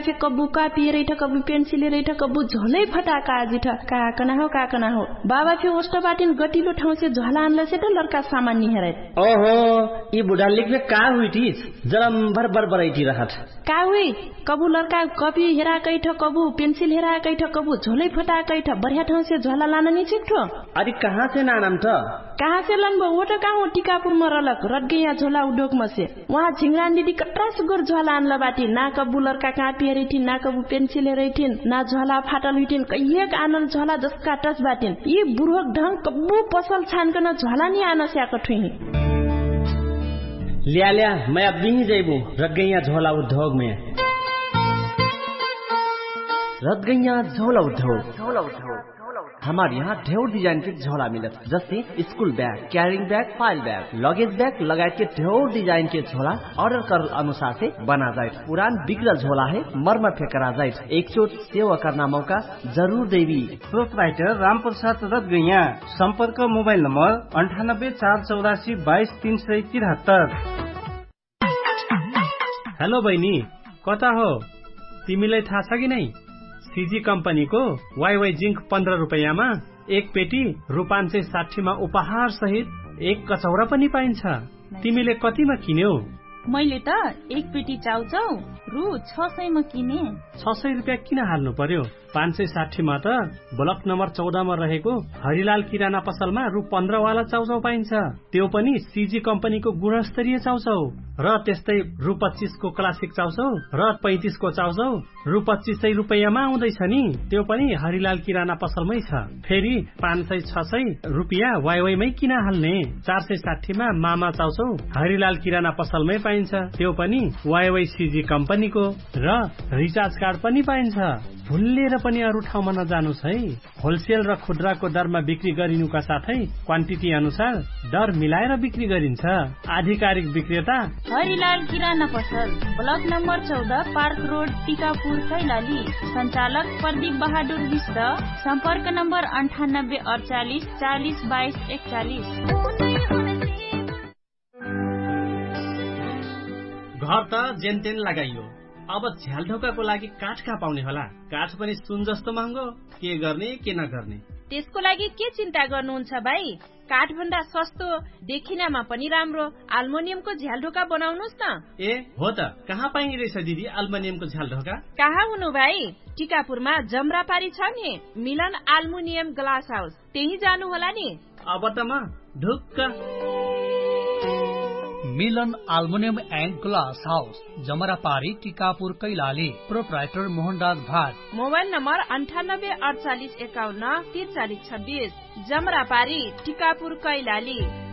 फे कबु कापी रैठ कबु पेन्सिल रैठ कबु झोलै फटाका जिठ काकना हो बाबा फे ओस्ट बाटिन गटिलो ठाउँ से झोला आनला से त लड़का सामान नि हेरै ओहो ई बुढा लिखबे का हुइटी जरम भर बरबरैटी रहत का हुई कबु लड़का कपी हेरा कैठ कबु पेन्सिल हेरा कैठ कबु झोलै फटा कैठ बढ़िया ठाउँ से झोला लान नि छिक्ठो अरे कहाँ से नानम त कहाँ से लन वो त कहाँ टिकापुर में रलक रटगैया झोला उद्योग में से वहाँ झिंगरान दीदी कट्रास गोर झोला आनला बाटी ना कबु लड़का कापी हेरैठिन ना कबु पेन्सिल हेरैठिन ना झोला फाटल हुइठिन कहिएक आनल झोला जसका टच बाटिन यी बुढोक ढंग कबु पसल छानकन झोला नि आन स्याक ठुही लिया मैं अब नहीं जाइबू रटगैया झोला उद्योग में रटगैया झोला उद्योग हमारे यहाँ ढेर डिजाइन के झोला मिलत जैसे school bag carrying bag file bag luggage bag लगायत के ढेर डिजाइन के झोला ऑर्डर कर अनुसार से बना जाए पुरान बिगड़ल झोला है मरम्मत करा जाए एक चोट सेवा करना मौका जरूर देवी प्रोपराइटर रामप्रसाद रटगैया संपर्क मोबाइल नंबर 9848822373। हेलो बहिनी कता हो तिमीलाई थाहा छ कि नै सीजी कम्पनीको वाईवाई जिंक 15 रुपैयाँमा एक पेटी रु 560 मा उपहार सहित एक कचौरा पनि पाइन्छ। तिमीले कतिमा किन्यौ? मैले त एक पेटी चाउचाउ रु 600 मा किने। 600 रुपैयाँ किन हाल्नु पर्यो? 560 मा त ब्लक नम्बर 14 मा रहेको हरिलाल किराना पसलमा रु 15 वाला चाउचाउ पाइन्छ। त्यो पनि सीजी कम्पनीको गुणस्तरीय चाउचाउ र त्यस्तै रु 25 को क्लासिक चाउचाउ र 35 को चाउचाउ रु 2500 रुपैयाँमा आउँदैछ नि। त्यो पनि हरिलाल किराना पसलमै छ। फेरि 500-600 रुपैयाँ वाईवाईमै किन हाल्ने? 460 मा मामा चाउचाउ हरिलाल किराना पसलमै पाइन्छ। त्यो पनि वाईवाई सीजी कम्पनीको र रिचार्ज कार्ड पनि पाइन्छ। भुलेर पनि अरू ठाउँमा नजानुस् है। होलसेल र खुद्राको दरमा बिक्री गरिनुका साथै क्वान्टिटी अनुसार दर मिलाएर बिक्री गरिन्छ। आधिकारिक विक्रेता हरिलाल किराना पसल block number 14 park road Tikapur Kailali. संचालक प्रदीप बहादुर विष्ट। संपर्क नम्बर 9848 40 22 41। घर त जेनतेन लगाइयो अब झ्यालढोकाको लागि काठ कहाँ पाउने होला? काठ पनि सुन जस्तो महँगो। के गर्ने के नगर्ने? त्यसको लागि के चिन्ता गर्नुहुन्छ भाइ? काठ भन्दा सस्तो देखिनमा पनि राम्रो एल्युमिनियमको झ्यालढोका बनाउनुस् न। ए हो त कहाँ पाइने रहेछ दिदी एल्युमिनियमको झ्यालढोका? कहाँ हुनु भाइ? टिकापुरमा जमरापारी छ नि मिलन एल्युमिनियम ग्लास हाउस, त्यही जानु होला नि। अब त म ढुक्क। मिलन aluminium and glass house जमरापारी Tikapur Kailali. Proprietor Mohandas Bhat. Mobile number 984851 4326। जमरापारी Tikapur Kailali.